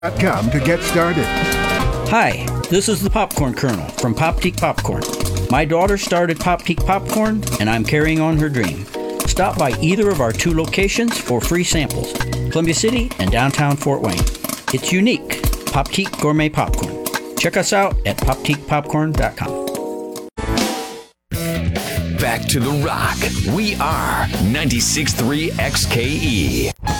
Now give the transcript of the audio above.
to get started. Hi, this is the Popcorn Colonel from Poptique Popcorn. My daughter started Poptique Popcorn, and I'm carrying on her dream. Stop by either of our 2 locations for free samples, Columbia City and downtown Fort Wayne. It's unique, Poptique Gourmet Popcorn. Check us out at poptiquepopcorn.com. Back to the Rock. We are 96.3 XKE.